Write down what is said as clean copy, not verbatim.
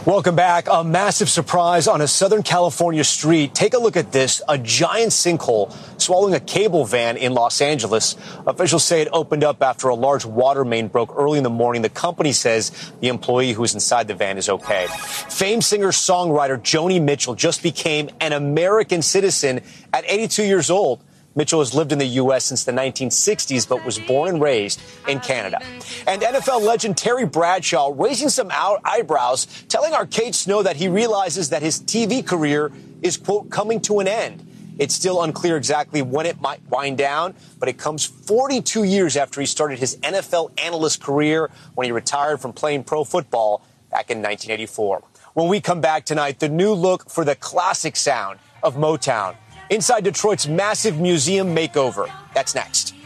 Welcome back. A massive surprise on a Southern California street. Take a look at this. A giant sinkhole swallowing a cable van in Los Angeles. Officials say it opened up after a large water main broke early in the morning. The company says the employee who was inside the van is okay. Famed singer-songwriter Joni Mitchell just became an American citizen at 82 years old. Mitchell has lived in the U.S. since the 1960s, but was born and raised in Canada. And NFL legend Terry Bradshaw raising some eyebrows, telling Arcade Snow that he realizes that his TV career is, quote, coming to an end. It's still unclear exactly when it might wind down, but it comes 42 years after he started his NFL analyst career when he retired from playing pro football back in 1984. When we come back tonight, the new look for the classic sound of Motown inside Detroit's massive museum makeover. That's next.